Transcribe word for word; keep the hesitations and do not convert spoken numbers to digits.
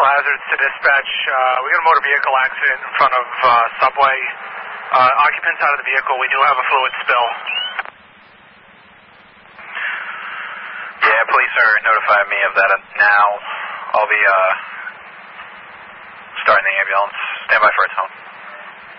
hazards to dispatch. Uh, we got a motor vehicle accident in front of uh, Subway. Uh, occupants out of the vehicle. We do have a fluid spill. Yeah, police are notifying me of that now. I'll be uh, starting the ambulance. Stand by for its home.